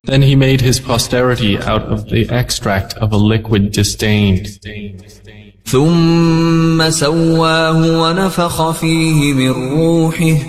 Then he made his posterity out of the extract of a liquid disdain. ثم سواه ونفخ فيه من روحه